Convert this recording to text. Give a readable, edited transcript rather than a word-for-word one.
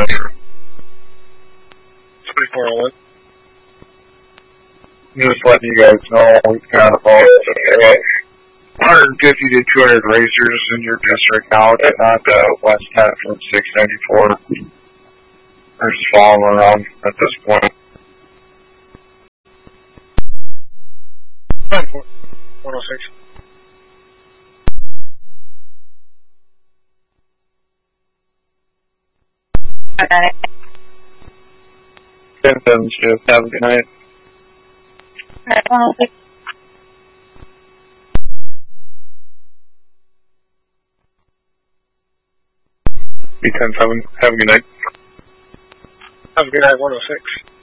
2401. Just letting you guys know, we've got about 150 to 200 racers in your district now that not West 10 from 694. They're just following around at this point. 106. Okay. 10-7 shift. Have a good night. Alright, 106. Be 10-7. Have a good night. Have a good night, 106.